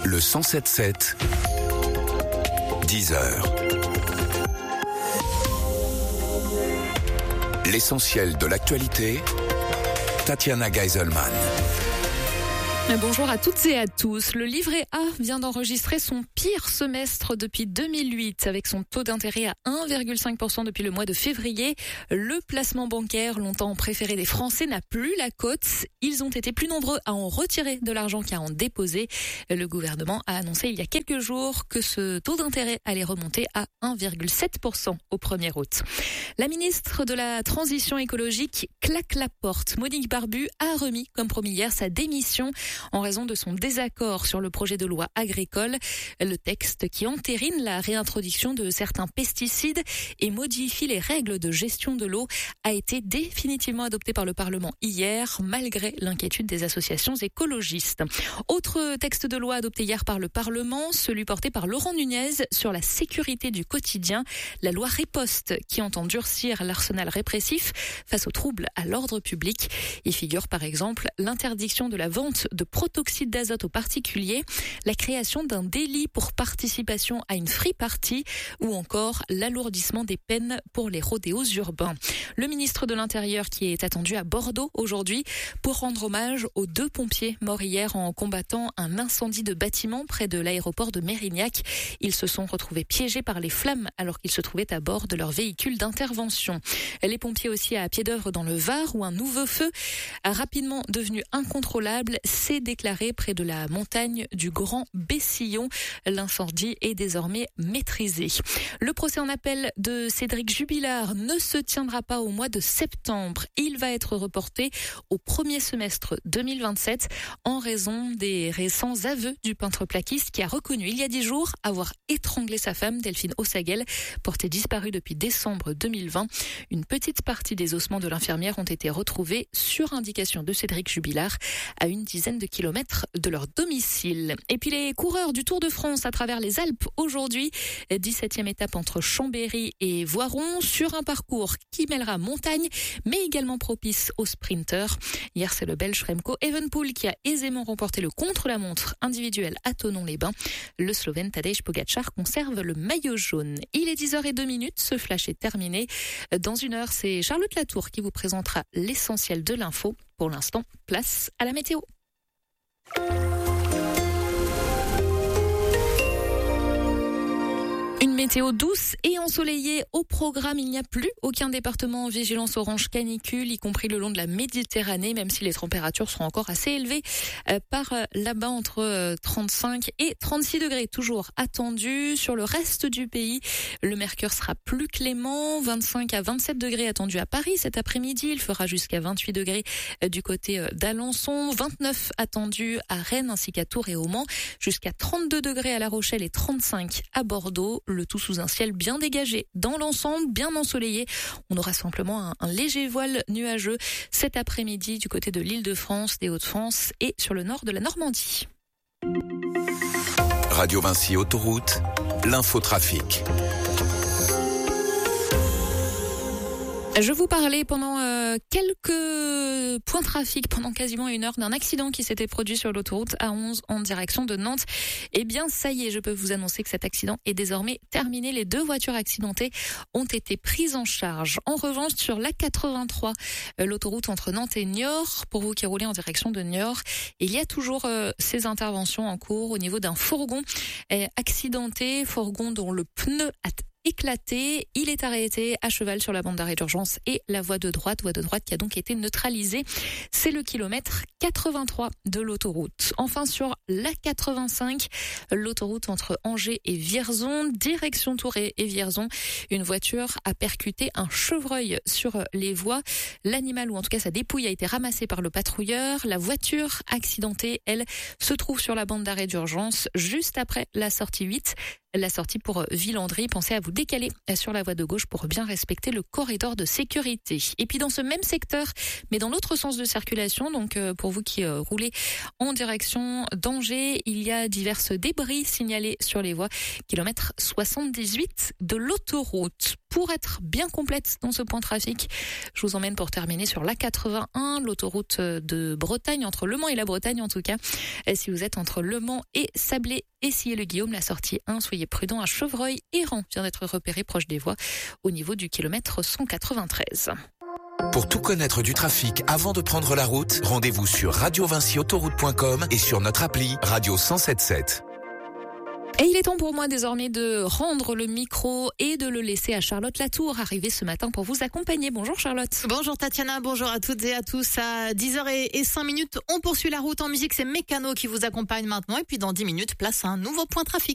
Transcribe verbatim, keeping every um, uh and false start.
Le cent sept sept, dix heures. L'essentiel de l'actualité, Tatiana Geiselman. Bonjour à toutes et à tous. Le livret A vient d'enregistrer son pire semestre depuis deux mille huit avec son taux d'intérêt à un virgule cinq pour cent depuis le mois de février. Le placement bancaire, longtemps préféré des Français, n'a plus la cote. Ils ont été plus nombreux à en retirer de l'argent qu'à en déposer. Le gouvernement a annoncé il y a quelques jours que ce taux d'intérêt allait remonter à un virgule sept pour cent au premier août. La ministre de la Transition écologique claque la porte. Monique Barbu a remis, comme promis hier, sa démission en raison de son désaccord sur le projet de loi agricole. Le texte qui entérine la réintroduction de certains pesticides et modifie les règles de gestion de l'eau a été définitivement adopté par le Parlement hier, malgré l'inquiétude des associations écologistes. Autre texte de loi adopté hier par le Parlement, celui porté par Laurent Nunez sur la sécurité du quotidien, la loi Riposte qui entend durcir l'arsenal répressif face aux troubles à l'ordre public. Il figure par exemple l'interdiction de la vente de protoxyde d'azote aux particuliers, la création d'un délit pour participation à une free party ou encore l'alourdissement des peines pour les rodéos urbains. Le ministre de l'Intérieur qui est attendu à Bordeaux aujourd'hui pour rendre hommage aux deux pompiers morts hier en combattant un incendie de bâtiment près de l'aéroport de Mérignac. Ils se sont retrouvés piégés par les flammes alors qu'ils se trouvaient à bord de leur véhicule d'intervention. Les pompiers aussi à pied d'œuvre dans le Var où un nouveau feu a rapidement devenu incontrôlable s'est déclaré près de la montagne du Grand Bessillon. L'incendie est désormais maîtrisé. Le procès en appel de Cédric Jubilard ne se tiendra pas au mois de septembre. Il va être reporté au premier semestre deux mille vingt-sept en raison des récents aveux du peintre plaquiste qui a reconnu il y a dix jours avoir étranglé sa femme Delphine Ossaguel, portée disparue depuis décembre deux mille vingt. Une petite partie des ossements de l'infirmière ont été retrouvés sur indication de Cédric Jubilard à une dizaine de kilomètres de leur domicile. Et puis les coureurs du Tour de France à travers les Alpes aujourd'hui, dix-septième étape entre Chambéry et Voiron sur un parcours qui mêlera montagne mais également propice aux sprinteurs. Hier c'est le Belge Remco Evenepoel qui a aisément remporté le contre-la-montre individuel à Thonon-les-Bains. Le Slovène Tadej Pogačar conserve le maillot jaune. Il est dix heures zéro deux, ce flash est terminé. Dans une heure, c'est Charlotte Latour qui vous présentera l'essentiel de l'info. Pour l'instant, place à la météo. Une météo douce et ensoleillée au programme. Il n'y a plus aucun département en vigilance orange canicule, y compris le long de la Méditerranée, même si les températures seront encore assez élevées euh, par euh, là-bas entre euh, trente-cinq et trente-six degrés. Toujours attendu. Sur le reste du pays, le mercure sera plus clément. vingt-cinq à vingt-sept degrés attendus à Paris cet après-midi. Il fera jusqu'à vingt-huit degrés euh, du côté euh, d'Alençon. vingt-neuf attendus à Rennes ainsi qu'à Tours et au Mans. Jusqu'à trente-deux degrés à La Rochelle et trente-cinq à Bordeaux. Le tout sous un ciel bien dégagé. Dans l'ensemble, bien ensoleillé. On aura simplement un, un léger voile nuageux cet après-midi du côté de l'Île-de-France, des Hauts-de-France et sur le nord de la Normandie. Radio Vinci Autoroute, l'infotrafic. Je vous parlais pendant euh, quelques points trafic, pendant quasiment une heure, d'un accident qui s'était produit sur l'autoroute A onze en direction de Nantes. Eh bien, ça y est, je peux vous annoncer que cet accident est désormais terminé. Les deux voitures accidentées ont été prises en charge. En revanche, sur l'A quatre-vingt-trois, euh, l'autoroute entre Nantes et Niort, pour vous qui roulez en direction de Niort, il y a toujours euh, ces interventions en cours au niveau d'un fourgon euh, accidenté, fourgon dont le pneu a éclaté. Il est arrêté à cheval sur la bande d'arrêt d'urgence et la voie de droite, voie de droite qui a donc été neutralisée. C'est le kilomètre quatre-vingt-trois de l'autoroute. Enfin, sur l'A quatre-vingt-cinq, l'autoroute entre Angers et Vierzon, direction Touré et Vierzon, une voiture a percuté un chevreuil sur les voies. L'animal, ou en tout cas sa dépouille, a été ramassée par le patrouilleur. La voiture accidentée, elle, se trouve sur la bande d'arrêt d'urgence juste après la sortie huit. La sortie pour Villandry, pensez à vous décaler sur la voie de gauche pour bien respecter le corridor de sécurité. Et puis dans ce même secteur, mais dans l'autre sens de circulation, donc pour vous qui roulez en direction d'Angers, il y a divers débris signalés sur les voies, kilomètre soixante-dix-huit de l'autoroute. pour être bien complète dans ce point trafic. Je vous emmène pour terminer sur l'A quatre-vingt-un, l'autoroute de Bretagne, entre Le Mans et la Bretagne en tout cas. Et si vous êtes entre Le Mans et Sablé et Sillé-le-Guillaume, la sortie un, soyez prudents à Chevreuil. Errant vient d'être repéré proche des voies au niveau du kilomètre cent quatre-vingt-treize. Pour tout connaître du trafic avant de prendre la route, rendez-vous sur radio vinci autoroute point com et sur notre appli Radio cent soixante-dix-sept. Et il est temps pour moi désormais de rendre le micro et de le laisser à Charlotte Latour, arrivée ce matin pour vous accompagner. Bonjour Charlotte. Bonjour Tatiana, bonjour à toutes et à tous. À dix heures cinq minutes, on poursuit la route en musique. C'est Mécano qui vous accompagne maintenant. Et puis dans dix minutes, place à un nouveau point trafic.